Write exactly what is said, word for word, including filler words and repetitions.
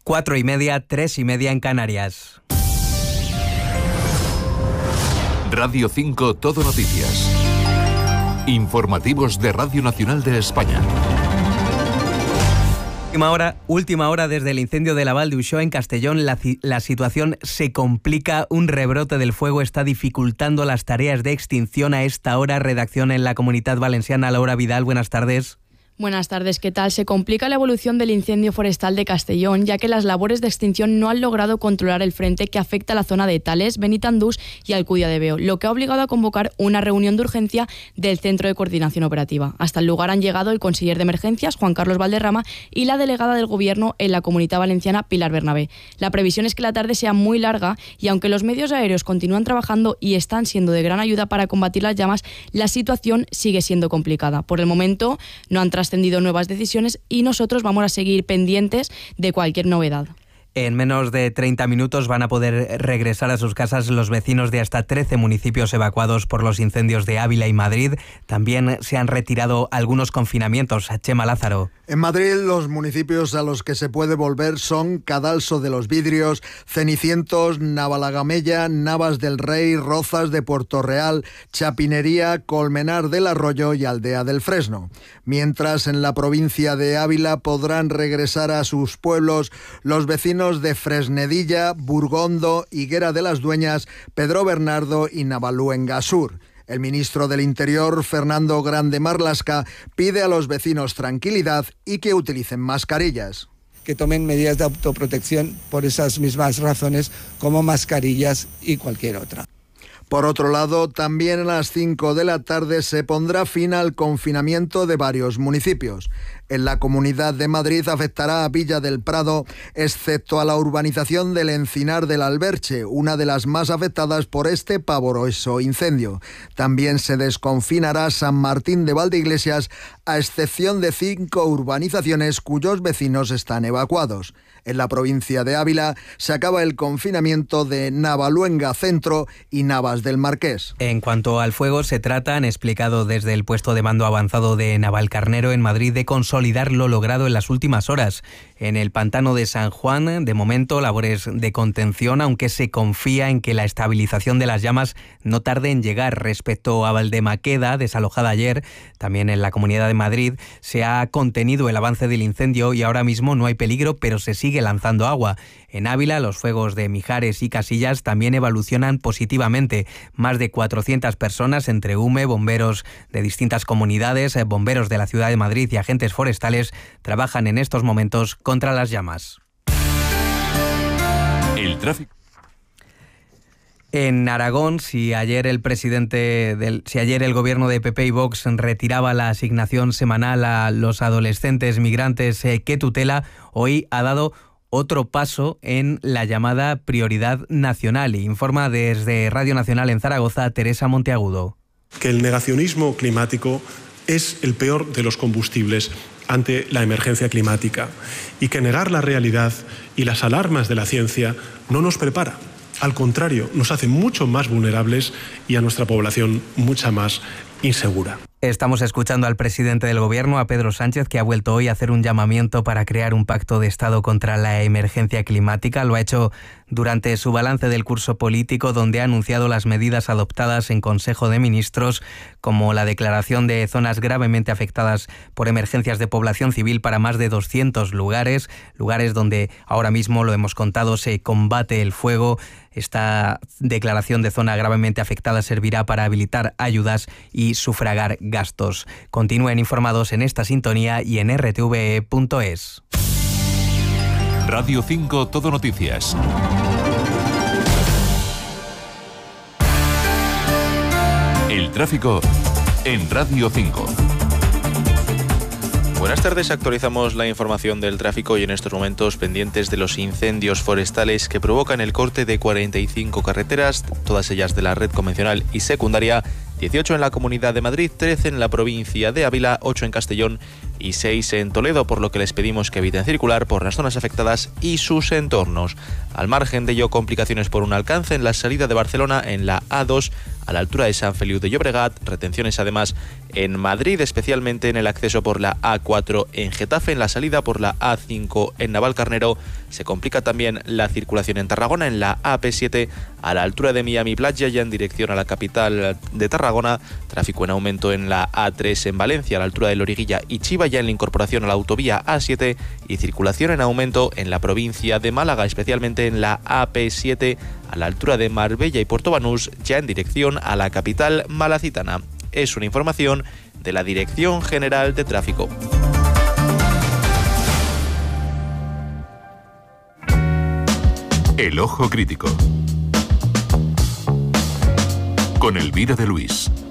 Cuatro y media, tres y media en Canarias. Radio cinco Todo Noticias. Informativos de Radio Nacional de España. Última hora, última hora desde el incendio de la Vall d'Uixó en Castellón. La, la situación se complica. Un rebrote del fuego está dificultando las tareas de extinción a esta hora. Redacción en la Comunitat Valenciana. Laura Vidal, buenas tardes. Buenas tardes, ¿qué tal? Se complica la evolución del incendio forestal de Castellón, ya que las labores de extinción no han logrado controlar el frente que afecta a la zona de Tales, Benitandús y Alcudia de Veo, lo que ha obligado a convocar una reunión de urgencia del Centro de Coordinación Operativa. Hasta el lugar han llegado el conseller de Emergencias, Juan Carlos Valderrama, y la delegada del Gobierno en la Comunitat Valenciana, Pilar Bernabé. La previsión es que la tarde sea muy larga y aunque los medios aéreos continúan trabajando y están siendo de gran ayuda para combatir las llamas, la situación sigue siendo complicada. Por el momento no han trascendido nuevas decisiones y nosotros vamos a seguir pendientes de cualquier novedad. En menos de treinta minutos van a poder regresar a sus casas los vecinos de hasta trece municipios evacuados por los incendios de Ávila y Madrid. También se han retirado algunos confinamientos. Chema Lázaro. En Madrid, los municipios a los que se puede volver son Cadalso de los Vidrios, Cenicientos, Navalagamella, Navas del Rey, Rozas de Puerto Real, Chapinería, Colmenar del Arroyo y Aldea del Fresno. Mientras en la provincia de Ávila podrán regresar a sus pueblos los vecinos de Fresnedilla, Burgondo, Higuera de las Dueñas, Pedro Bernardo y Navaluenga Sur. El ministro del Interior, Fernando Grande Marlaska, pide a los vecinos tranquilidad y que utilicen mascarillas. Que tomen medidas de autoprotección por esas mismas razones, como mascarillas y cualquier otra. Por otro lado, también a las cinco de la tarde se pondrá fin al confinamiento de varios municipios. En la Comunidad de Madrid afectará a Villa del Prado, excepto a la urbanización del Encinar del Alberche, una de las más afectadas por este pavoroso incendio. También se desconfinará San Martín de Valdeiglesias, a excepción de cinco urbanizaciones cuyos vecinos están evacuados. En la provincia de Ávila se acaba el confinamiento de Navaluenga Centro y Navas del Marqués. En cuanto al fuego, se trata, han explicado desde el puesto de mando avanzado de Navalcarnero en Madrid, de consolidar lo logrado en las últimas horas. En el pantano de San Juan, de momento, labores de contención, aunque se confía en que la estabilización de las llamas no tarde en llegar. Respecto a Valdemaqueda, desalojada ayer, también en la Comunidad de Madrid, se ha contenido el avance del incendio y ahora mismo no hay peligro, pero se sigue lanzando agua. En Ávila, los fuegos de Mijares y Casillas también evolucionan positivamente. Más de cuatrocientas personas, entre U M E, bomberos de distintas comunidades, bomberos de la Ciudad de Madrid y agentes forestales, trabajan en estos momentos contra las llamas. El tráfico. En Aragón, si ayer el presidente del, si ayer el gobierno de P P y Vox retiraba la asignación semanal a los adolescentes migrantes eh, que tutela, hoy ha dado otro paso en la llamada prioridad nacional. Informa desde Radio Nacional en Zaragoza, Teresa Monteagudo. Que el negacionismo climático es el peor de los combustibles ante la emergencia climática y que negar la realidad y las alarmas de la ciencia no nos prepara. Al contrario, nos hace mucho más vulnerables y a nuestra población mucha más insegura. Estamos escuchando al presidente del Gobierno, a Pedro Sánchez, que ha vuelto hoy a hacer un llamamiento para crear un pacto de Estado contra la emergencia climática. Lo ha hecho durante su balance del curso político, donde ha anunciado las medidas adoptadas en Consejo de Ministros, como la declaración de zonas gravemente afectadas por emergencias de población civil para más de doscientos lugares, lugares donde ahora mismo, lo hemos contado, se combate el fuego. Esta declaración de zona gravemente afectada servirá para habilitar ayudas y sufragar gastos. Continúen informados en esta sintonía y en r t v e punto es. Radio cinco Todo Noticias. El tráfico en Radio cinco. Buenas tardes, actualizamos la información del tráfico y en estos momentos pendientes de los incendios forestales que provocan el corte de cuarenta y cinco carreteras, todas ellas de la red convencional y secundaria, dieciocho en la Comunidad de Madrid, trece en la provincia de Ávila, ocho en Castellón y seis en Toledo, por lo que les pedimos que eviten circular por las zonas afectadas y sus entornos. Al margen de ello, complicaciones por un alcance en la salida de Barcelona en la A dos a la altura de San Feliu de Llobregat, retenciones además en Madrid, especialmente en el acceso por la A cuatro en Getafe, en la salida por la A cinco en Navalcarnero. Se complica también la circulación en Tarragona en la A P siete a la altura de Miami Playa, ya en dirección a la capital de Tarragona. Tráfico en aumento en la A tres en Valencia a la altura de Loriguilla y Chiva, ya en la incorporación a la autovía A siete, y circulación en aumento en la provincia de Málaga, especialmente en la A P siete a la altura de Marbella y Puerto Banús, ya en dirección a la capital malacitana. Es una información de la Dirección General de Tráfico. El Ojo Crítico con Elvira de Luis.